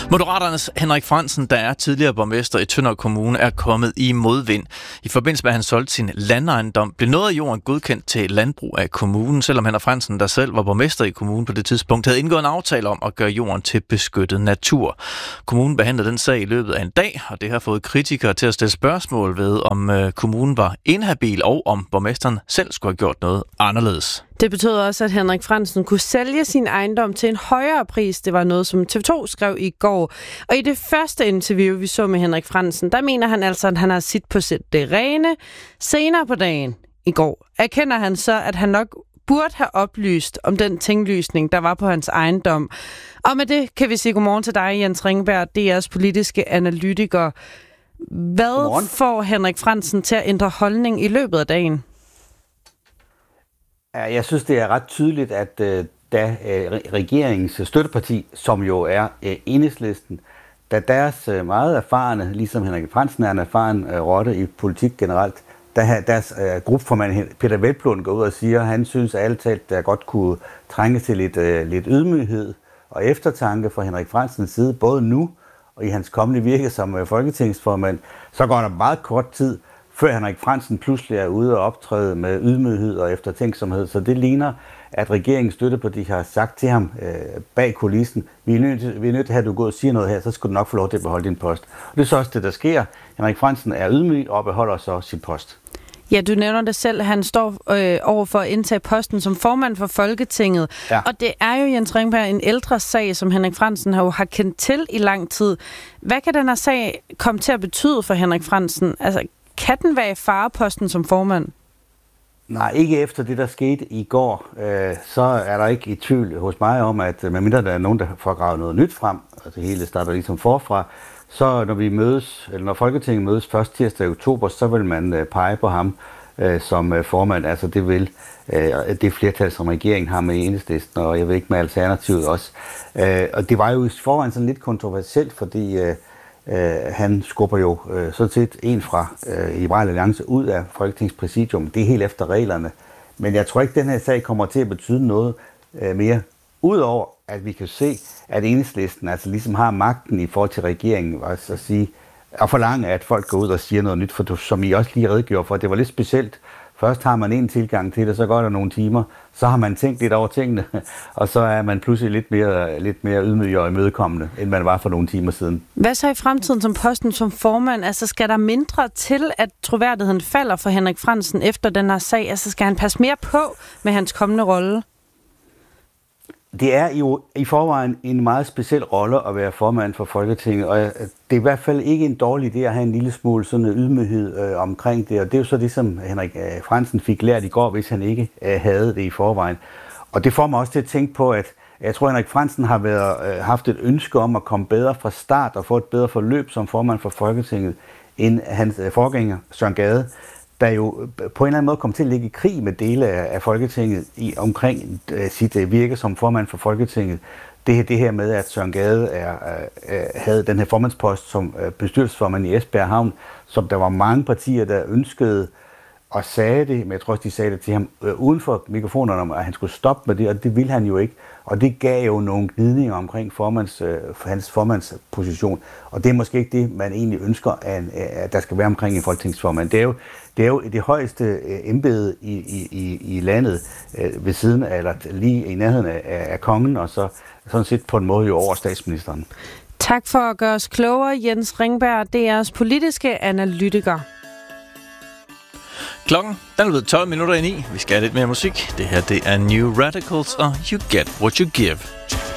Moderaternes Henrik Frandsen, der er tidligere borgmester i Tønder Kommune, er kommet i modvind. I forbindelse med, at han solgte sin landejendom, blev noget af jorden godkendt til landbrug af kommunen, selvom Henrik Frandsen, der selv var borgmester i kommunen på det tidspunkt, havde indgået en aftale om at gøre jorden til beskyttet natur. Kommunen behandlede den sag i løbet af en dag, og det har fået kritikere til at stille spørgsmål ved, om kommunen var inhabil, og om borgmesteren selv skulle have gjort noget anderledes. Det betød også, at Henrik Frandsen kunne sælge sin ejendom til en højere pris. Det var noget, som TV2 skrev i går. Og i det første interview, vi så med Henrik Frandsen, der mener han altså, at han har sit på det rene. Senere på dagen i går erkender han så, at han nok burde have oplyst om den tinglysning, der var på hans ejendom. Og med det kan vi sige godmorgen til dig, Jens Ringberg, DR's politiske analytiker. Hvad får Henrik Frandsen til at ændre holdning i løbet af dagen? Jeg synes, det er ret tydeligt, at da regeringens støtteparti, som jo er Enhedslisten, da deres meget erfarne, ligesom Henrik Frandsen er en erfaren rotte i politik generelt, da deres gruppeformand Peter Velblom går ud og siger, at han synes at alt talt, der godt kunne trænge til lidt ydmyghed og eftertanke fra Henrik Frandsens side, både nu og i hans kommende virke som folketingsformand, så går der meget kort tid, før Henrik Frandsen pludselig er ude og optræde med ydmyghed og eftertænksomhed. Så det ligner, at regeringens støtteparti har sagt til ham bag kulissen, vi er nødt til at have, du går og siger noget her, så skal du nok få lov til at beholde din post. Og det er så også det, der sker. Henrik Frandsen er ydmyg og beholder så sin post. Ja, du nævner det selv. Han står over for at indtage posten som formand for Folketinget. Ja. Og det er jo, Jens Ringberg, en ældre sag, som Henrik Frandsen har kendt til i lang tid. Hvad kan den her sag komme til at betyde for Henrik Frandsen? Altså, kan den være i fareposten som formand? Nej, ikke efter det, der skete i går. Så er der ikke i tvivl hos mig om, at medmindre der er nogen, der får gravet noget nyt frem, og det hele starter ligesom forfra, så når vi mødes, eller når Folketinget mødes først tirsdag i oktober, så vil man pege på ham som formand. Altså det vil det flertal, som regeringen har med Enhedslisten, og jeg ved ikke med Alternativet også. Og det var jo i forvejen sådan lidt kontroversielt, fordi han skubber jo sådan set en fra Liberal Alliance ud af Folketingspræsidium. Det er helt efter reglerne. Men jeg tror ikke, at den her sag kommer til at betyde noget mere. Udover at vi kan se, at Enhedslisten altså ligesom har magten i forhold til regeringen, altså at sige, og forlange, at folk går ud og siger noget nyt, for som I også lige redegjorde for, det var lidt specielt. Først har man en tilgang til det, så går der nogle timer, så har man tænkt lidt over tingene, og så er man pludselig lidt mere ydmyg og imødekommende, end man var for nogle timer siden. Hvad så i fremtiden som posten som formand? Altså skal der mindre til, at troværdigheden falder for Henrik Frandsen efter den her sag? Altså skal han passe mere på med hans kommende rolle? Det er jo i forvejen en meget speciel rolle at være formand for Folketinget, og det er i hvert fald ikke en dårlig idé at have en lille smule sådan ydmyghed omkring det, og det er jo så det, som Henrik Frandsen fik lært i går, hvis han ikke havde det i forvejen. Og det får mig også til at tænke på, at jeg tror, at Henrik Frandsen har haft et ønske om at komme bedre fra start og få et bedre forløb som formand for Folketinget, end hans forgænger, Søren Gade, der jo på en eller anden måde kom til at ligge i krig med dele af Folketinget omkring sit virke som formand for Folketinget. Det her med, at Søren Gade havde den her formandspost som bestyrelsesformand i Esbjerg Havn, som der var mange partier, der ønskede og sagde det, men jeg tror også, de sagde det til ham uden for mikrofonerne, om at han skulle stoppe med det, og det ville han jo ikke. Og det gav jo nogle gnidninger omkring hans formandsposition, og det er måske ikke det, man egentlig ønsker, at der skal være omkring en folketingsformand. Det er jo det højeste embede i landet ved siden af, eller lige i nærheden af kongen, og så sådan set på en måde jo over statsministeren. Tak for at gøre os klogere, Jens Ringberg, DR's politiske analytiker. Klokken den er blevet 12 minutter ind i. Vi skal have lidt mere musik. Det her det er New Radicals og You Get What You Give.